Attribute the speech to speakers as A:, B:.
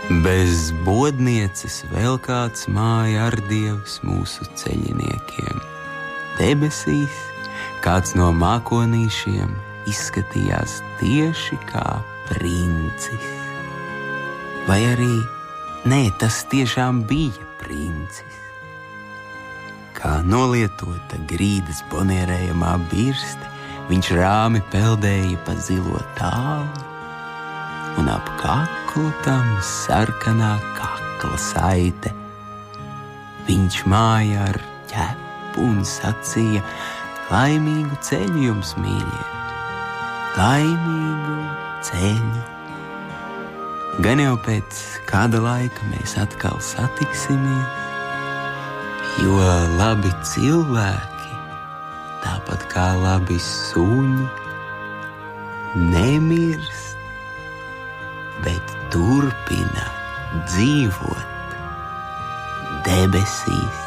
A: Bez bodnieces vēl kāds māja ar dievs mūsu ceļiniekiem. Debesīs kāds no mākonīšiem izskatījās tieši kā princis. Vai arī, nē, tas tiešām bija princis. Kā nolietota grīdas bonierējamā birste, viņš rāmi peldēja pa zilo tālu, un ap kaklu tam sarkanā kakla saite. Viņš māja ar ķepu un sacīja: laimīgu ceļu jums, mīļie, laimīgu ceļu. Gan jau pēc kāda laika mēs atkal satiksimies, jo labi cilvēki, tāpat kā labi suņi, nemirst, bet turpina dzīvot debesīs.